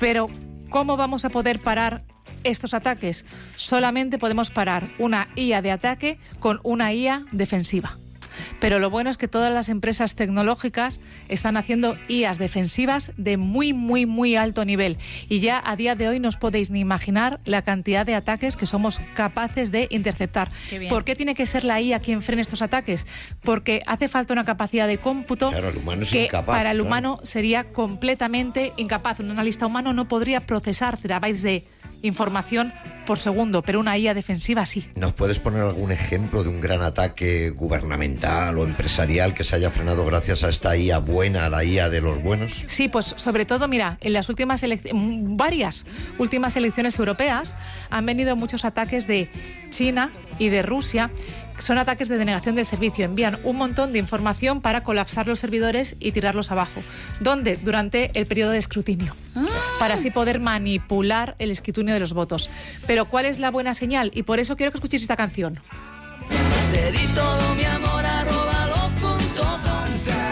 Pero, ¿cómo vamos a poder parar estos ataques? Solamente podemos parar una IA de ataque con una IA defensiva. Pero lo bueno es que todas las empresas tecnológicas están haciendo IAs defensivas de muy, muy, muy alto nivel. Y ya a día de hoy no os podéis ni imaginar la cantidad de ataques que somos capaces de interceptar. ¿Por qué tiene que ser la IA quien frene estos ataques? Porque hace falta una capacidad de cómputo el humano es que incapaz, para el humano sería completamente incapaz. Un analista humano no podría procesar terabytes de información por segundo, pero una IA defensiva sí. ¿Nos puedes poner algún ejemplo de un gran ataque gubernamental o empresarial que se haya frenado gracias a esta IA buena, la IA de los buenos? Sí, pues sobre todo, mira, en las varias últimas elecciones europeas han venido muchos ataques de China y de Rusia. Son ataques de denegación del servicio. Envían un montón de información para colapsar los servidores y tirarlos abajo. ¿Dónde? Durante el periodo de escrutinio. Para así poder manipular el escrutinio de los votos. Pero ¿cuál es la buena señal? Y por eso quiero que escuchéis esta canción. Te di todo mi amor @los.com.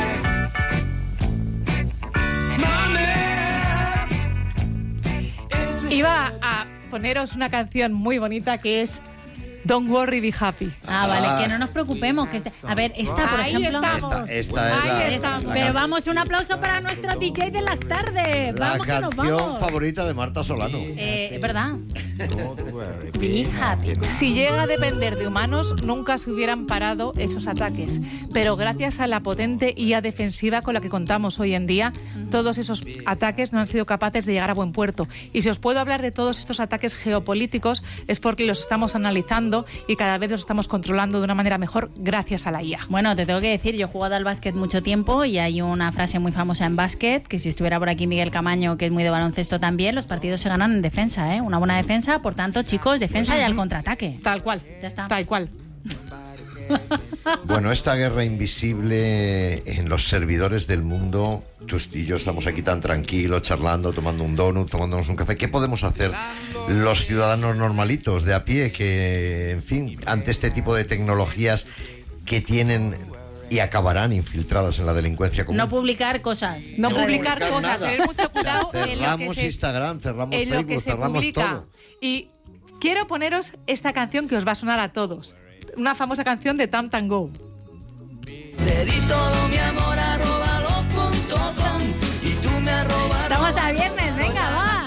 Iba a poneros una canción muy bonita que es Don't Worry, Be Happy. Vale, que no nos preocupemos. A ver, esta, por ejemplo... Esta es la Pero vamos, un aplauso para nuestro DJ de las tardes. La Vamos, que nos canción vamos. favorita de Marta Solano. Es verdad. Be happy. Si llega a depender de humanos, nunca se hubieran parado esos ataques. Pero gracias a la potente IA defensiva con la que contamos hoy en día, todos esos ataques no han sido capaces de llegar a buen puerto. Y si os puedo hablar de todos estos ataques geopolíticos, es porque los estamos analizando y cada vez los estamos controlando de una manera mejor gracias a la IA. Bueno, te tengo que decir, yo he jugado al básquet mucho tiempo y hay una frase muy famosa en básquet, que si estuviera por aquí Miguel Camaño, que es muy de baloncesto también, los partidos se ganan en defensa, ¿eh? Una buena defensa, por tanto, chicos, defensa y al contraataque. Tal cual. Ya está. Tal cual. Bueno, esta guerra invisible en los servidores del mundo, tú y yo estamos aquí tan tranquilos, charlando, tomando un donut, tomándonos un café. ¿Qué podemos hacer los ciudadanos normalitos de a pie que, en fin, ante este tipo de tecnologías que tienen y acabarán infiltradas en la delincuencia común? No publicar cosas. No publicar cosas, nada. tener mucho cuidado en lo que Cerramos Instagram, cerramos en lo que Facebook, se cerramos publica. todo. Y quiero poneros esta canción que os va a sonar a todos. Una famosa canción de Tam Tam Go. Te di todo mi amor @los.com y tú me arrobas. Estamos a viernes, venga, va.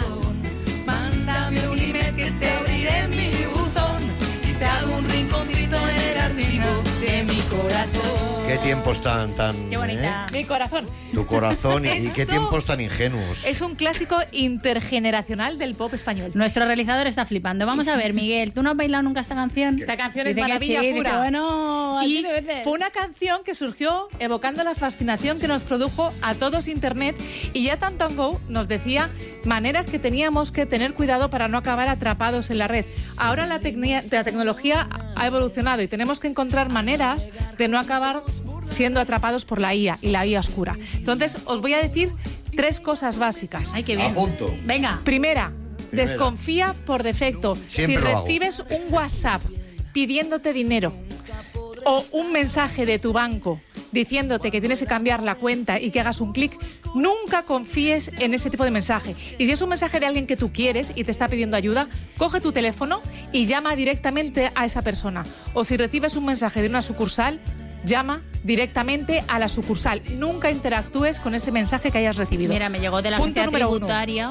Mándame un email que te abriré mi buzón y te hago un rinconcito en el archivo de mi corazón. Qué tiempos tan Qué bonita. Mi corazón. Tu corazón y qué Esto tiempos tan ingenuos. Es un clásico intergeneracional del pop español. Nuestro realizador está flipando. Vamos a ver, Miguel, ¿tú no has bailado nunca esta canción? Esta canción es Dice que maravilla sí, pura. dice, bueno, así Y de veces. fue una canción que surgió evocando la fascinación que nos produjo a todos Internet, y ya Tam Tam Go nos decía maneras que teníamos que tener cuidado para no acabar atrapados en la red. Ahora la tecnología ha evolucionado y tenemos que encontrar maneras de no acabar siendo atrapados por la IA y la IA oscura. Entonces, os voy a decir 3 cosas básicas. Ay, qué bien. Apunto. Venga. Primera, desconfía por defecto. Siempre si lo hago. recibes un WhatsApp pidiéndote dinero o un mensaje de tu banco diciéndote que tienes que cambiar la cuenta y que hagas un clic, nunca confíes en ese tipo de mensaje. Y si es un mensaje de alguien que tú quieres y te está pidiendo ayuda, coge tu teléfono y llama directamente a esa persona. O si recibes un mensaje de una sucursal, llama directamente a la sucursal. Nunca interactúes con ese mensaje que hayas recibido. Mira, me llegó de la Punto agencia número 1. tributaria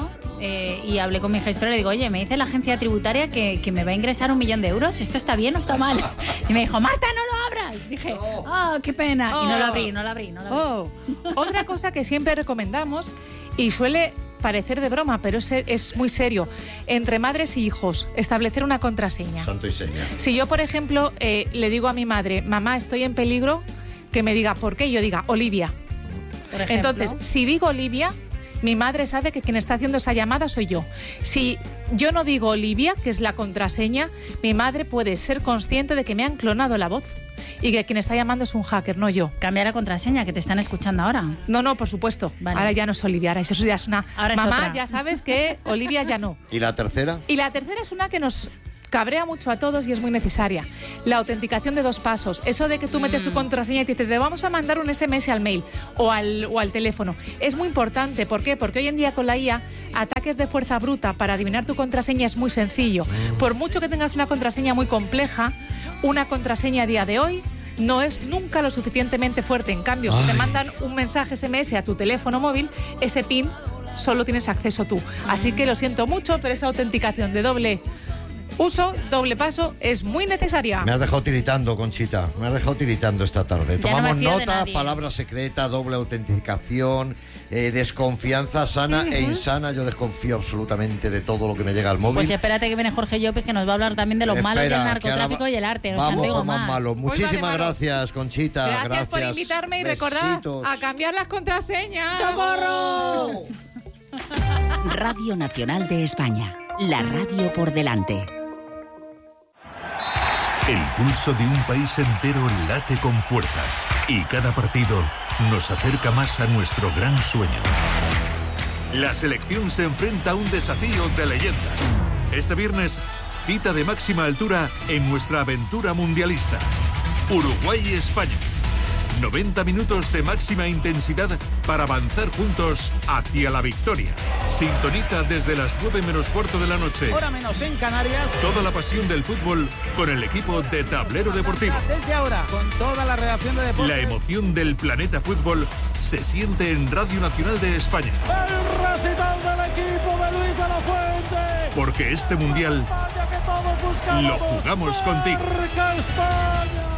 y hablé con mi gestora y le digo, oye, me dice la agencia tributaria que me va a ingresar 1 millón de euros. ¿Esto está bien o está mal? Y me dijo, Marta, no lo abras. Y dije, oh, qué pena. Y no lo abrí. Oh. Otra cosa que siempre recomendamos, y suele parecer de broma, pero es muy serio, entre madres y hijos, establecer una contraseña. Santo y seña. Si yo, por ejemplo, le digo a mi madre, mamá, estoy en peligro, que me diga, ¿por qué? Y yo diga, Olivia. Por ejemplo. Entonces, si digo Olivia, mi madre sabe que quien está haciendo esa llamada soy yo. Si yo no digo Olivia, que es la contraseña, mi madre puede ser consciente de que me han clonado la voz y que quien está llamando es un hacker, no yo. Cambia la contraseña, que te están escuchando ahora. No, por supuesto. Vale. Ahora ya no es Olivia, ahora eso ya es una... Ahora es Mamá, otra. ya sabes que Olivia ya no. ¿Y la tercera? Y la tercera es una que nos cabrea mucho a todos y es muy necesaria. La autenticación de 2 pasos, eso de que tú metes tu contraseña y te dice, te vamos a mandar un SMS al mail o al teléfono, es muy importante. ¿Por qué? Porque hoy en día con la IA, ataques de fuerza bruta para adivinar tu contraseña es muy sencillo. Por mucho que tengas una contraseña muy compleja, una contraseña a día de hoy no es nunca lo suficientemente fuerte. En cambio, si te mandan un mensaje SMS a tu teléfono móvil, ese PIN solo tienes acceso tú. Así que lo siento mucho, pero esa autenticación de doble uso, doble paso, es muy necesaria. Me has dejado tiritando, Conchita. Me has dejado tiritando esta tarde. Ya Tomamos no me fío de nota, nadie. palabra secreta, doble autenticación, desconfianza sana e insana. Yo desconfío absolutamente de todo lo que me llega al móvil. Pues espérate que viene Jorge Llopis, que nos va a hablar también de los malos del Espera, que narcotráfico ahora y el arte. Vamos digo con más más. malos. Muchísimas vale, malo. gracias, Conchita. Gracias por invitarme y recordad Besitos. a cambiar las contraseñas. ¡Socorro! Radio Nacional de España. La radio por delante. El pulso de un país entero late con fuerza y cada partido nos acerca más a nuestro gran sueño. La selección se enfrenta a un desafío de leyendas. Este viernes, cita de máxima altura en nuestra aventura mundialista. Uruguay y España. 90 minutos de máxima intensidad para avanzar juntos hacia la victoria. Sintoniza desde las 9 menos cuarto de la noche. Hora menos en Canarias. Toda la pasión del fútbol con el equipo de Tablero Deportivo. Desde ahora, con toda la redacción de deportes. La emoción del planeta fútbol se siente en Radio Nacional de España. El recital del equipo de Luis de la Fuente. Porque este mundial España que todos buscamos. lo jugamos contigo. ¡Marca España!